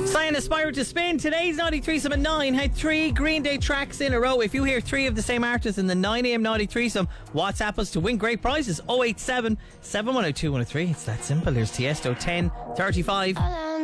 Cyan aspired to spin today's Naughty Threesome at 9. Had 3 Green Day tracks in a row. If you hear 3 of the same artist in the 9am Naughty Threesome, WhatsApp us to win great prizes. 087 710 2103. It's that simple. Here's Tiesto 10:35.